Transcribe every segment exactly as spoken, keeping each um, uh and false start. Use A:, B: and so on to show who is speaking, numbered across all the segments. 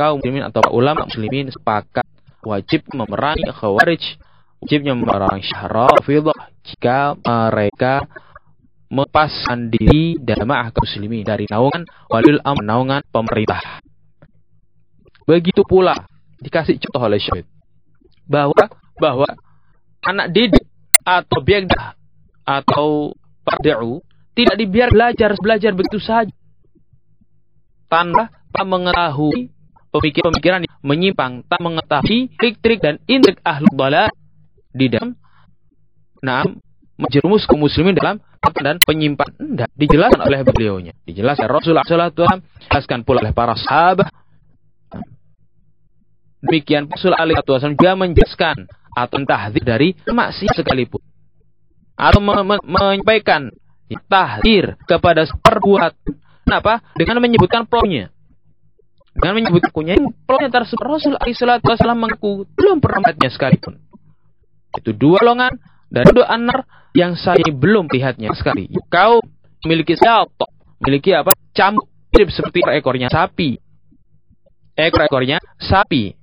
A: kaum muslimin atau ulama muslimin sepakat wajib memerangi Khawarij, wajibnya memerangi Rafidhah jika mereka melepaskan diri dan jamaah kaum muslimin dari naungan waliul amr, naungan pemerintah. Begitu pula dikasih contoh oleh Syekh bahwa bahwa anak didik atau biadah atau parda'u tidak dibiarkan belajar belajar begitu saja tanpa mengetahui pemikiran-pemikiran yang menyimpang, tak mengetahui trik-trik dan intrik ahlul dhalal di dalam naam menjerumus kaum muslimin dalam dan penyimpan. Tidak dijelaskan oleh beliaunya, dijelaskan Rasulullah sallallahu alaihi wasallam, dijelaskan pula oleh para sahabat. Demikian Rasulullah alaihi wasallam juga menjelaskan atau tahdzir dari maksiat sekalipun, atau menyampaikan tahdzir kepada perbuatan apa dengan menyebutkan plonnya, dengan menyebutkan kunya plonnya tersebut. Rasulullah alaihi wasallam mengaku belum pernah melihatnya sekalipun. Itu dua golongan dari dua anar yang saya belum lihatnya sekali. Kau memiliki salto, memiliki apa cambuk seperti ekornya sapi, ekor-ekornya sapi.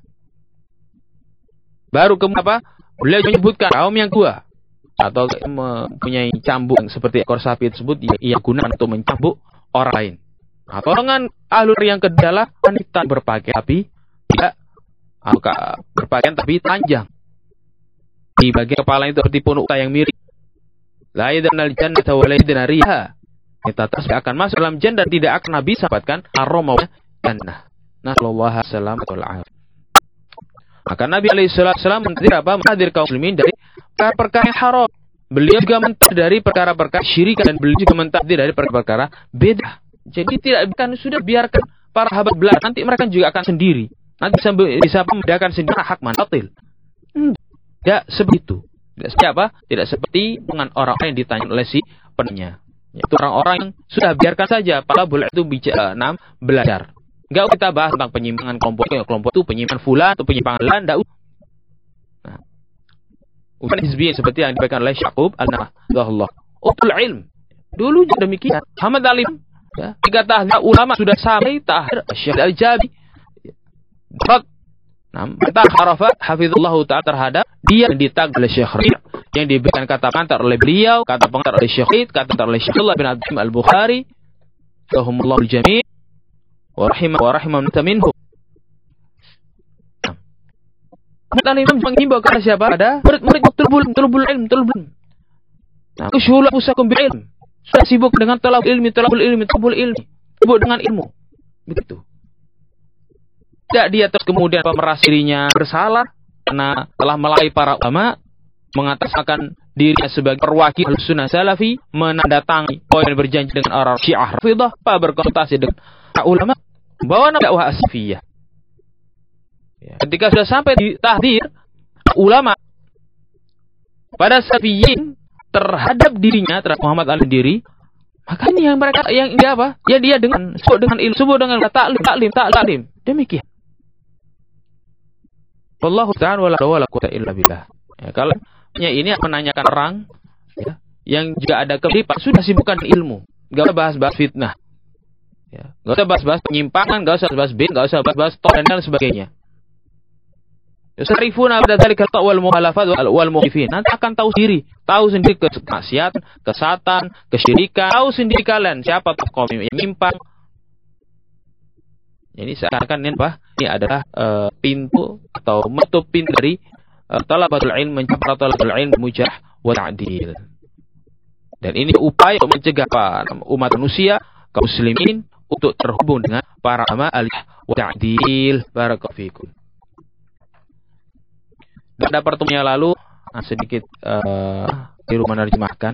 A: Baru kemudian apa? Beliau menyebutkan kaum yang gua atau mempunyai cambuk yang seperti ekor sapi tersebut ia gunakan untuk mencambuk orang lain. Atau dengan ahlul yang kedua adalah wanita berpakaian tapi tidak berpakaian tapi panjang. Di bagian kepala itu seperti punuk yang mirip. La yadnal jannata wa la yadna riha. Kita tersebut akan masuk dalam jannah dan tidak akan bisa dapatkan aroma jannah. Nasallallahu alaihi wasallam. Maka Nabi alaihi wasallam mengadir apa? Mengadir kaum muslimin dari perkara-perkara yang haram. Beliau juga mentakdir dari perkara-perkara syirik dan beliau juga mentakdir dari perkara-perkara bid'ah. Jadi tidak kan sudah biarkan para sahabat belajar, nanti mereka juga akan sendiri. Nanti bisa membedakan sendiri hak mana batil. Tidak seperti itu. Tidak seperti apa? Tidak seperti dengan orang-orang yang ditanya oleh si penanya. Yaitu orang-orang yang sudah biarkan saja para boleh itu bicara enam belajar. Enggak kita bahas tentang penyimpangan kelompok kelompok itu penyimpangan fulan atau penyimpangan lain. Enggak. Nah, bukan hizbiyah seperti yang diberikan oleh Syaqub an-Nahdhah. Utul ilm. Dulu juga demikian. Muhammad Alim ya, jika tahdzir ulama sudah sampai tahdzir Syekh Al-Jabi. Berat. Nah, kata Arafat hafizullah ta'ala terhadap dia yang ditag oleh Syekh Rabi' yang diberikan kata pengantar oleh beliau, kata pengantar oleh Syekh, kata pengantar oleh Syekh Abdullah bin Abdul Al-Bukhari. Rahimahullahu al-jami' wa rahimah wa rahimah minhu. Muhammad Alim menghimbau kepada siapa? Ada murid-murid tulbul tulbul ilm tulbul. Nah, kusyulu usakum bil ilm. Sudah sibuk dengan talab ilmi, talabul ilmi, talabul ilmi. Sibuk dengan ilmu. Begitu. Tidak dia terus kemudian memerasa dirinya bersalah karena telah melalui para ulama, mengataskan dirinya sebagai perwakil sunnah salafi, menandatangani poin berjanji dengan orang Syiah Rafidhah, berkonsultasi dengan ulama, bawa dakwah as-salafiyah. Ya. Ketika sudah sampai di tahdzir ulama pada salafiyin terhadap dirinya, terhadap Muhammad Ali diri, maka ini yang mereka yang dia apa? Ya dia dengan sebut dengan ilmu, sebut dengan taklim, taklim, taklim. Demikian. Wallahu ta'ala wala wala quwwata illa billah. Ya, kalau ya, ini menanyakan orang ya, yang juga ada kelipan sudah sibukkan ilmu. Enggak usah bahas-bahas fitnah. Ya, enggak usah bahas-bahas penyimpangan, enggak usah bahas bin, enggak usah bahas-bahas tok dan lain sebagainya. Yusarifuna pada dzalika wal muhalafat wal mukhifin. Nanti akan tahu sendiri, tahu sendiri kemaksiatan, kesatan, kesyirikan, tahu sendiri kalian siapa tokoh yang menyimpang. Ini seakan ini apa? Ini adalah uh, pintu atau menutup pintu dari uh, talabatul ilm, mencapai talabatul ilm mujah wa ta'dil. Dan ini upaya untuk mencegah umat manusia, kaum muslimin untuk terhubung dengan para ulama al-haq wa ta'dil. Barakallahu fikum. Pada pertemuan yang lalu sedikit uh, tiru menerjemahkan